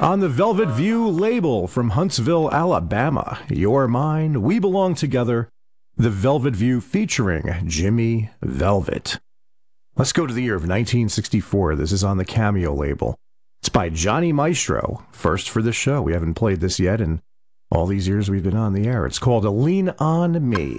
On the Velvet View label from Huntsville, Alabama, You're Mine, We Belong Together, the Velvet View featuring Jimmy Velvet. Let's go to the year of 1964. This is on the Cameo label. It's by Johnny Maestro, first for the show. We haven't played this yet in all these years we've been on the air. It's called Lean On Me.